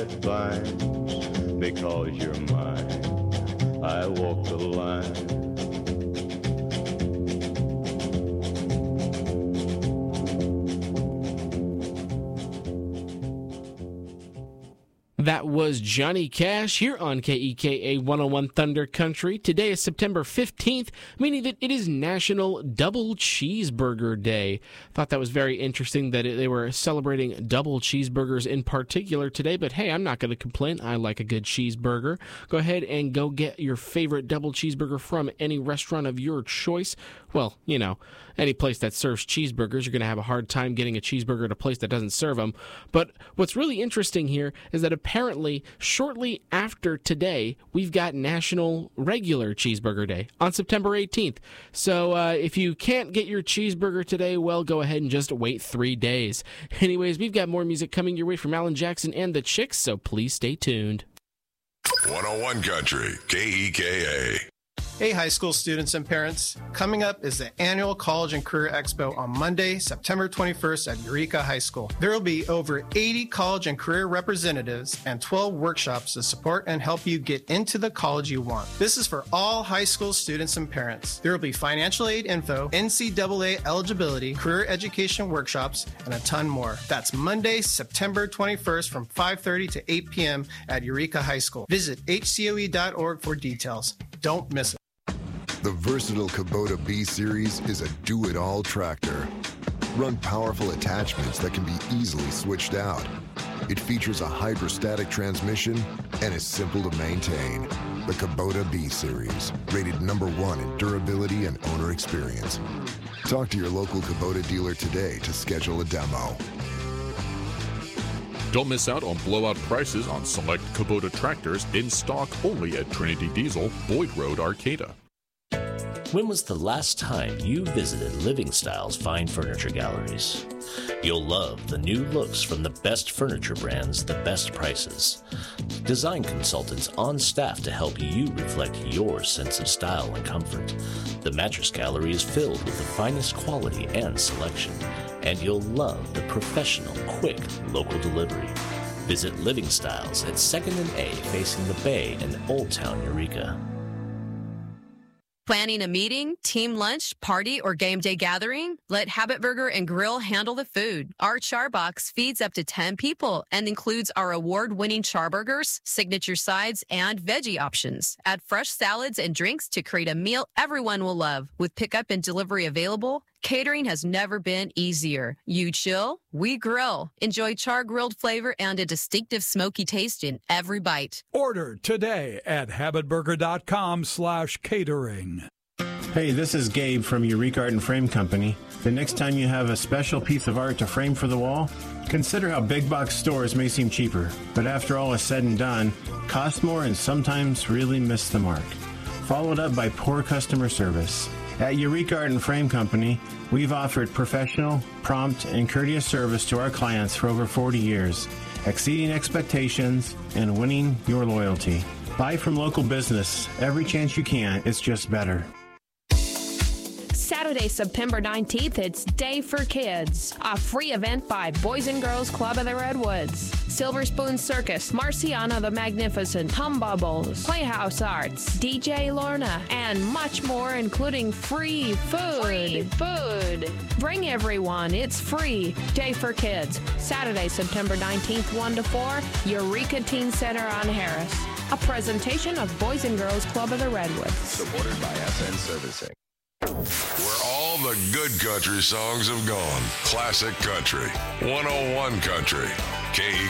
Vines, because you're mine, I walk the line. That was Johnny Cash here on KEKA 101 Thunder Country. Today is September 15th, meaning that it is National Double Cheeseburger Day. Thought that was very interesting that they were celebrating double cheeseburgers in particular today, but hey, I'm not going to complain. I like a good cheeseburger. Go ahead and go get your favorite double cheeseburger from any restaurant of your choice. Well, you know, any place that serves cheeseburgers, you're going to have a hard time getting a cheeseburger at a place that doesn't serve them. But what's really interesting here is that apparently, shortly after today, we've got National Regular Cheeseburger Day on September 18th. So if you can't get your cheeseburger today, well, go ahead and just wait 3 days. Anyways, we've got more music coming your way from Alan Jackson and the Chicks, so please stay tuned. 101 Country, KEKA. Hey, high school students and parents. Coming up is the annual College and Career Expo on Monday, September 21st at Eureka High School. There will be over 80 college and career representatives and 12 workshops to support and help you get into the college you want. This is for all high school students and parents. There will be financial aid info, NCAA eligibility, career education workshops, and a ton more. That's Monday, September 21st from 5:30 to 8 p.m. at Eureka High School. Visit hcoe.org for details. Don't miss it. The versatile Kubota B-Series is a do-it-all tractor. Run powerful attachments that can be easily switched out. It features a hydrostatic transmission and is simple to maintain. The Kubota B-Series, rated #1 in durability and owner experience. Talk to your local Kubota dealer today to schedule a demo. Don't miss out on blowout prices on select Kubota tractors in stock only at Trinity Diesel, Boyd Road, Arcata. When was the last time you visited Living Styles Fine Furniture Galleries? You'll love the new looks from the best furniture brands, the best prices. Design consultants on staff to help you reflect your sense of style and comfort. The Mattress Gallery is filled with the finest quality and selection, and you'll love the professional, quick, local delivery. Visit Living Styles at 2nd and A facing the Bay in Old Town, Eureka. Planning a meeting, team lunch, party, or game day gathering? Let Habit Burger and Grill handle the food. Our char box feeds up to 10 people and includes our award-winning char burgers, signature sides, and veggie options. Add fresh salads and drinks to create a meal everyone will love. With pickup and delivery available, catering has never been easier. You chill, we grill. Enjoy char-grilled flavor and a distinctive smoky taste in every bite. Order today at habitburger.com/catering. Hey, this is Gabe from Eureka Art and Frame Company. The next time you have a special piece of art to frame for the wall, consider how big box stores may seem cheaper, but after all is said and done, cost more and sometimes really miss the mark. Followed up by poor customer service. At Eureka Art and Frame Company, we've offered professional, prompt, and courteous service to our clients for over 40 years, exceeding expectations and winning your loyalty. Buy from local business. Every chance you can, it's just better. Saturday, September 19th, it's Day for Kids, a free event by Boys and Girls Club of the Redwoods. Silver Spoon Circus, Marciana the Magnificent, Hum Bubbles, Playhouse Arts, DJ Lorna, and much more, including free food. Bring everyone, it's free. Day for Kids, Saturday, September 19th, 1 to 4, Eureka Teen Center on Harris. A presentation of Boys and Girls Club of the Redwoods. Supported by SN Servicing. Where all the good country songs have gone. Classic Country. 101 Country. KEKA.